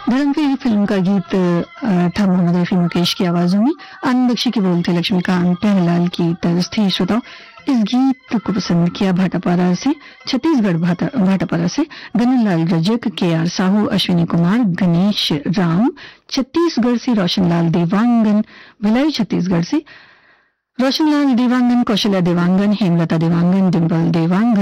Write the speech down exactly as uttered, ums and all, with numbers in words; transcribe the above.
धर्म की फिल्म का गीत अ, था मोहम्मद रफी मुकेश की आवाजों में। आनंद बख्शी की बोल थे लक्ष्मीकांत प्यारेलाल की तर्ज थी। श्रोताओ, इस गीत को पसंद किया भाटापारा से, छत्तीसगढ़ भाटा भाटापारा से गननलाल रजक, के आर साहू, अश्विनी कुमार, गणेश राम छत्तीसगढ़ से, रोशनलाल देवांगन भिलाई छत्तीसगढ़ से, रोशनलाल देवांगन, कौशल्या देवांगन, हेमलता देवांगन, डिम्पल देवांगन